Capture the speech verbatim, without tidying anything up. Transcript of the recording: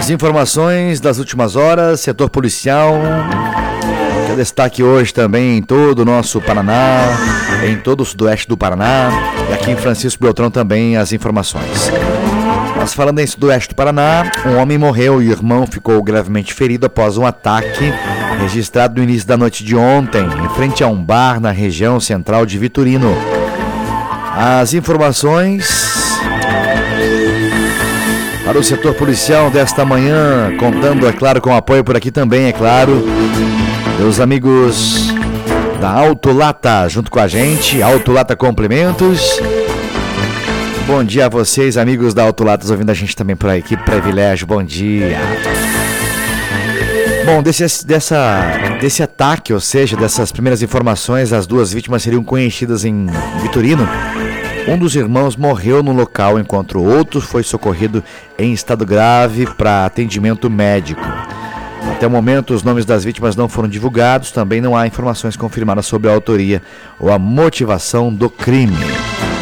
As informações das últimas horas, setor policial, que é destaque hoje também em todo o nosso Paraná, em todo o sudoeste do Paraná, e aqui em Francisco Beltrão também as informações. Mas falando em sudoeste do Paraná, um homem morreu e o irmão ficou gravemente ferido após um ataque registrado no início da noite de ontem, em frente a um bar na região central de Vitorino. As informações para o setor policial desta manhã, contando, é claro, com apoio por aqui também, é claro, dos amigos da Autolata junto com a gente, Autolata Complementos. Bom dia a vocês, amigos da Autolata, ouvindo a gente também por aí, que privilégio, bom dia. Bom, desse, dessa, desse ataque, ou seja, dessas primeiras informações, as duas vítimas seriam conhecidas em Vitorino. Um dos irmãos morreu no local, enquanto o outro foi socorrido em estado grave para atendimento médico. Até o momento, os nomes das vítimas não foram divulgados, também não há informações confirmadas sobre a autoria ou a motivação do crime.